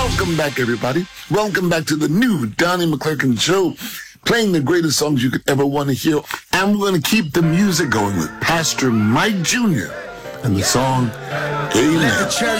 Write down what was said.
Welcome back, everybody. Welcome back to the new Donnie McClurkin Show, playing the greatest songs you could ever want to hear. And we're going to keep the music going with Pastor Mike Jr. and the song Amen.